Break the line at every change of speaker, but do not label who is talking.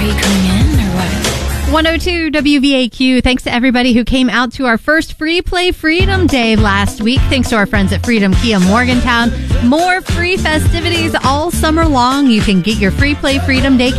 you coming in or what?
102 WVAQ. Thanks to everybody who came out to our first Free Play Freedom Day last week. Thanks to our friends at Freedom Kia Morgantown. More free festivities all summer long. You can get your Free Play Freedom Day